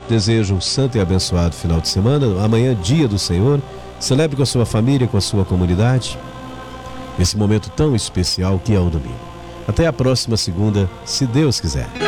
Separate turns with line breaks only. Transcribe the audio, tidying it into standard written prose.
desejo um santo e abençoado final de semana. Amanhã, dia do Senhor. Celebre com a sua família, com a sua comunidade, esse momento tão especial que é o domingo. Até a próxima segunda, se Deus quiser.